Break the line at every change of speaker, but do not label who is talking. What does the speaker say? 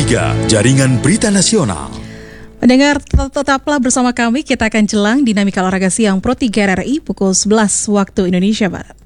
3, Jaringan Berita Nasional.
Pendengar, tetaplah bersama kami. Kita akan jelang dinamika olahraga siang Pro 3 RRI pukul 11 waktu Indonesia Barat.